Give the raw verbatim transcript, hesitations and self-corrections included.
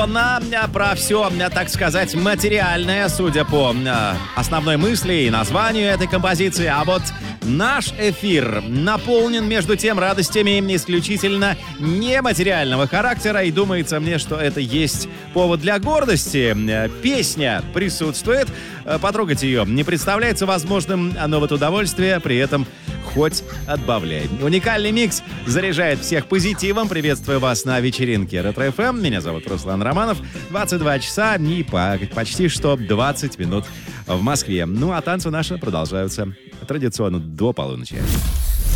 На, про все, так сказать, материальное, судя по основной мысли и названию этой композиции. А вот наш эфир наполнен, между тем, радостями исключительно нематериального характера. И думается мне, что это есть повод для гордости. Песня присутствует. Потрогать ее не представляется возможным, но вот удовольствие при этом хоть отбавляй. Уникальный микс заряжает всех позитивом. Приветствую вас на вечеринке Ретро-эф эм. Меня зовут Руслан Романов. двадцать два часа и по почти что двадцать минут в Москве. Ну а танцы наши продолжаются традиционно до полуночи.